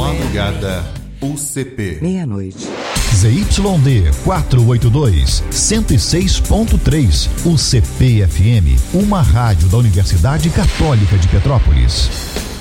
Madrugada UCP. Meia-noite. ZYD 482, 106.3, UCP FM, uma rádio da Universidade Católica de Petrópolis.